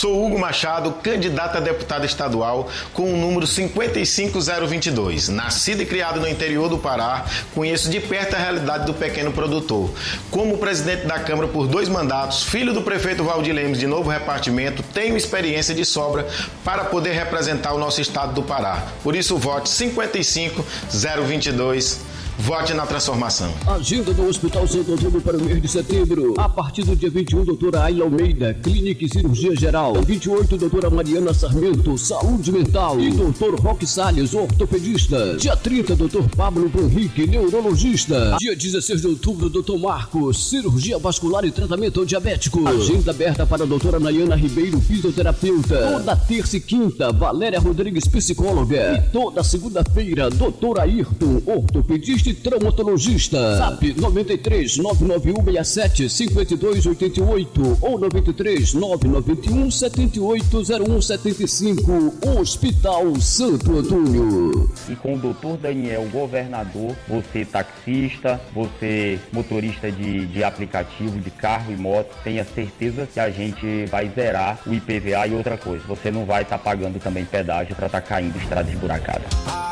Sou Hugo Machado, candidato a deputado estadual com o número 55022. Nascido e criado no interior do Pará, conheço de perto a realidade do pequeno produtor. Como presidente da Câmara por 2 mandatos, filho do prefeito Valdir Lemos de Novo Repartimento, tenho experiência de sobra para poder representar o nosso estado do Pará. Por isso, vote 55022. Vote na transformação. Agenda do Hospital Santo Antônio para o mês de setembro. A partir do dia 21, doutora Ayla Almeida, Clínica e Cirurgia Geral. 28, doutora Mariana Sarmento, Saúde Mental. E doutor Roque Salles, ortopedista. Dia 30, doutor Pablo Henrique, neurologista. Dia 16 de outubro, doutor Marcos, cirurgia vascular e tratamento diabético. Agenda aberta para a doutora Nayana Ribeiro, fisioterapeuta. Toda terça e quinta, Valéria Rodrigues, psicóloga. E toda segunda-feira, doutor Ayrton, ortopedista e traumatologista. SAP 93 99167 5288 ou 93 991 780175. Hospital Santo Antônio. E com o Dr. Daniel, governador, você taxista, você motorista de aplicativo, de carro e moto, tenha certeza que a gente vai zerar o IPVA. E outra coisa, você não vai estar pagando também pedágio para estar caindo em estrada esburacada.